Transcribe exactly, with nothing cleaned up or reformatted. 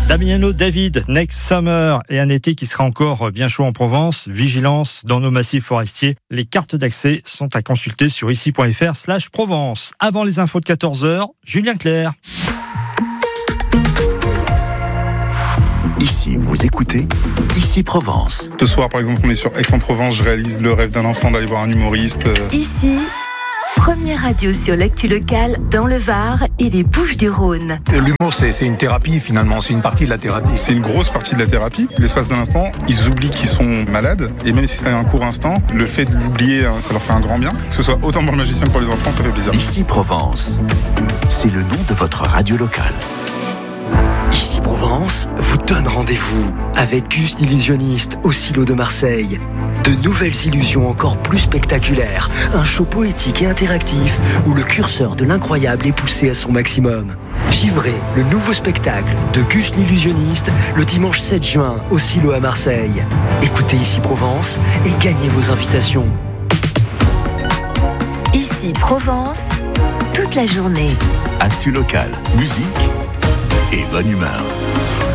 Damiano David, Next Summer, et un été qui sera encore bien chaud en Provence. Vigilance dans nos massifs forestiers. Les cartes d'accès sont à consulter sur ici.fr slash Provence. Avant les infos de quatorze heures, Julien Clerc. Ici, vous écoutez Ici Provence. Ce soir, par exemple, on est sur Aix-en-Provence. Je réalise le rêve d'un enfant d'aller voir un humoriste. Ici, première radio sur l'actu locale dans le Var et les Bouches-du-Rhône. L'humour, c'est, c'est une thérapie, finalement. C'est une partie de la thérapie. C'est une grosse partie de la thérapie. L'espace d'un instant, ils oublient qu'ils sont malades. Et même si c'est un court instant, le fait de l'oublier, ça leur fait un grand bien. Que ce soit autant pour le magicien que pour les enfants, ça fait plaisir. Ici Provence, c'est le nom de votre radio locale. Ici Provence vous donne rendez-vous avec Gus l'illusionniste au Silo de Marseille. De nouvelles illusions encore plus spectaculaires, un show poétique et interactif où le curseur de l'incroyable est poussé à son maximum. Givré, le nouveau spectacle de Gus l'illusionniste, le dimanche sept juin au Silo à Marseille. Écoutez Ici Provence et gagnez vos invitations. Ici Provence, toute la journée. Actu locale, musique et bonne humeur.